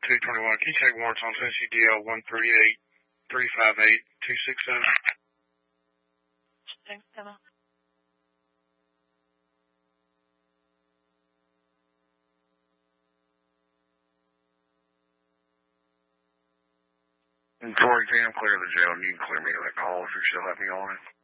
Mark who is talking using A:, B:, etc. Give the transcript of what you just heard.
A: 221. Can you take warrants on Tennessee DL 138-358-267?
B: Thanks, Emma.
A: And Tori, I'm clear of the jail. You can clear me that call if you still have me on it.